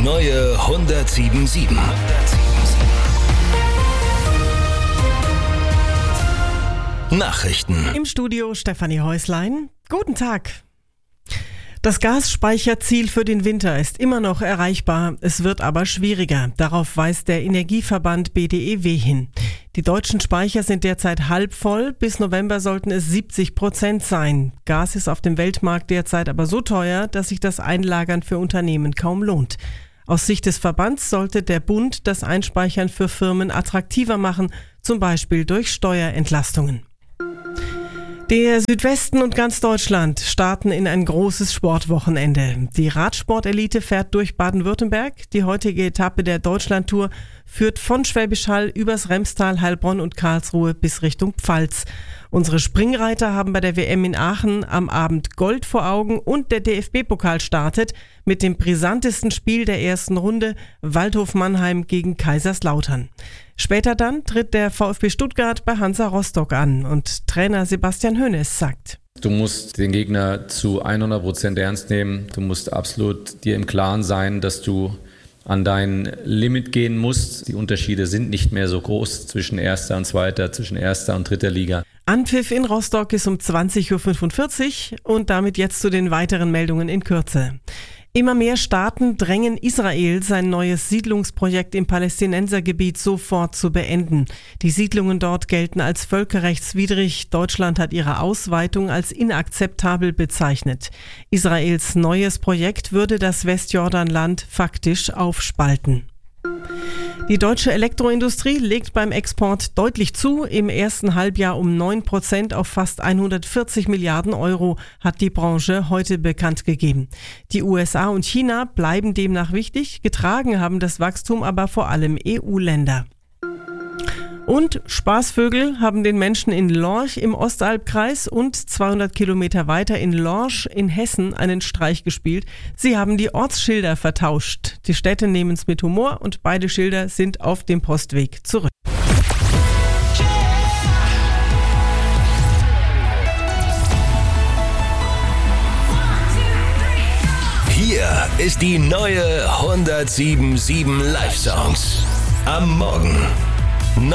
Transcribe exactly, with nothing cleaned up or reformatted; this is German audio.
neue hundertsieben Komma sieben. Nachrichten. Im Studio Stefanie Häuslein. Guten Tag. Das Gasspeicherziel für den Winter ist immer noch erreichbar, es wird aber schwieriger. Darauf weist der Energieverband B D E W hin. Die deutschen Speicher sind derzeit halb voll, bis November sollten es siebzig Prozent sein. Gas ist auf dem Weltmarkt derzeit aber so teuer, dass sich das Einlagern für Unternehmen kaum lohnt. Aus Sicht des Verbands sollte der Bund das Einspeichern für Firmen attraktiver machen, zum Beispiel durch Steuerentlastungen. Der Südwesten und ganz Deutschland starten in ein großes Sportwochenende. Die Radsportelite fährt durch Baden-Württemberg. Die heutige Etappe der Deutschlandtour führt von Schwäbisch Hall übers Remstal, Heilbronn und Karlsruhe bis Richtung Pfalz. Unsere Springreiter haben bei der W M in Aachen am Abend Gold vor Augen und der D F B-Pokal startet mit dem brisantesten Spiel der ersten Runde, Waldhof Mannheim gegen Kaiserslautern. Später dann tritt der VfB Stuttgart bei Hansa Rostock an und Trainer Sebastian Hoeneß sagt: Du musst den Gegner zu hundert Prozent ernst nehmen. Du musst absolut dir im Klaren sein, dass du an dein Limit gehen musst. Die Unterschiede sind nicht mehr so groß zwischen erster und zweiter, zwischen erster und dritter Liga. Anpfiff in Rostock ist um zwanzig Uhr fünfundvierzig und damit jetzt zu den weiteren Meldungen in Kürze. Immer mehr Staaten drängen Israel, sein neues Siedlungsprojekt im Palästinensergebiet sofort zu beenden. Die Siedlungen dort gelten als völkerrechtswidrig. Deutschland hat ihre Ausweitung als inakzeptabel bezeichnet. Israels neues Projekt würde das Westjordanland faktisch aufspalten. Die deutsche Elektroindustrie legt beim Export deutlich zu. Im ersten Halbjahr um neun Prozent auf fast hundertvierzig Milliarden Euro, hat die Branche heute bekannt gegeben. Die U S A und China bleiben demnach wichtig. Getragen haben das Wachstum aber vor allem E U-Länder. Und Spaßvögel haben den Menschen in Lorch im Ostalbkreis und zweihundert Kilometer weiter in Lorsch in Hessen einen Streich gespielt. Sie haben die Ortsschilder vertauscht. Die Städte nehmen es mit Humor und beide Schilder sind auf dem Postweg zurück. Hier ist die neue hundertsieben Komma sieben Live-Songs. Am Morgen.